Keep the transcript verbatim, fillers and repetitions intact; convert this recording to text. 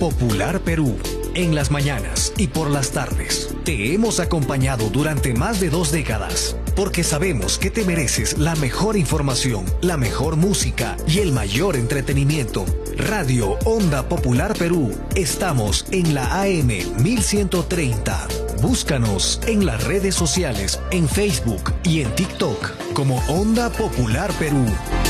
Popular Perú. En las mañanas y por las tardes. Te hemos acompañado durante más de dos décadas, porque sabemos que te mereces la mejor información, la mejor música y el mayor entretenimiento. Radio Onda Popular Perú. Estamos en la A M mil ciento treinta. Búscanos en las redes sociales, en Facebook y en TikTok como Onda Popular Perú.